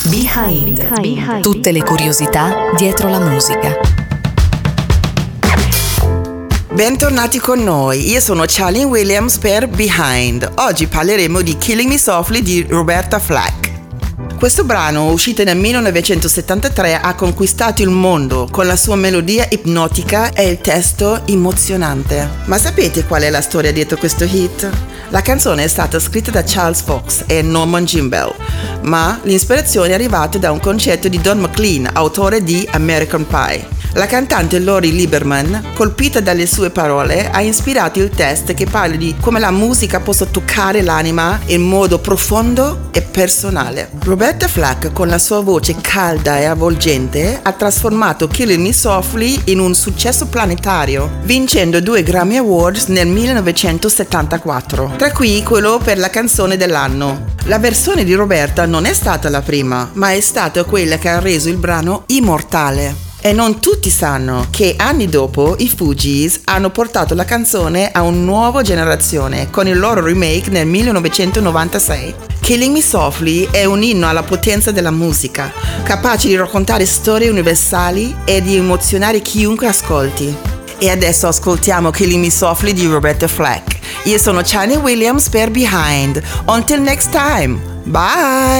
Behind. Tutte le curiosità dietro la musica. Bentornati con noi, io sono Charlene Williams per Behind. Oggi parleremo di Killing Me Softly di Roberta Flack. Questo brano, uscito nel 1973, ha conquistato il mondo con la sua melodia ipnotica e il testo emozionante. Ma sapete qual è la storia dietro questo hit? La canzone è stata scritta da Charles Fox e Norman Gimbel, ma l'ispirazione è arrivata da un concerto di Don McLean, autore di American Pie. La cantante Lori Lieberman, colpita dalle sue parole, ha ispirato il testo che parla di come la musica possa toccare l'anima in modo profondo e personale. Roberta Flack, con la sua voce calda e avvolgente, ha trasformato Killing Me Softly in un successo planetario, vincendo 2 Grammy Awards nel 1974, tra cui quello per la canzone dell'anno. La versione di Roberta non è stata la prima, ma è stata quella che ha reso il brano immortale. E non tutti sanno che anni dopo i Fugees hanno portato la canzone a una nuova generazione con il loro remake nel 1996. Killing Me Softly è un inno alla potenza della musica, capace di raccontare storie universali e di emozionare chiunque ascolti. E adesso ascoltiamo Killing Me Softly di Roberta Flack. Io sono Charlene Williams per Behind. Until next time. Bye!